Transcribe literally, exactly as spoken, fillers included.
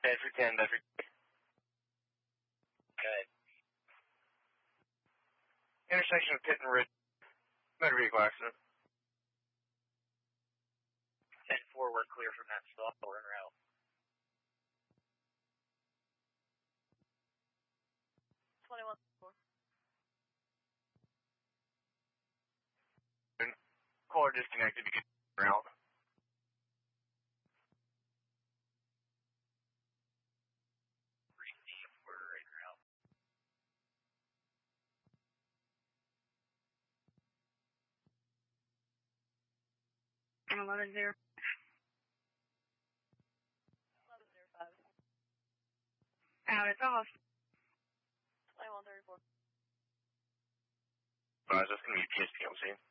Bedford ten, Bedford. Okay. Intersection of Pitt and Ridge. Motor vehicle accident. ten four, we're clear from that stop. We're en route. twenty-one four. Caller disconnected. You can en route. We're en route. I'm eleven zero. eleven zero five. Out, it's almost. twenty-one thirty-four. Uh, is this going to be P S P on scene?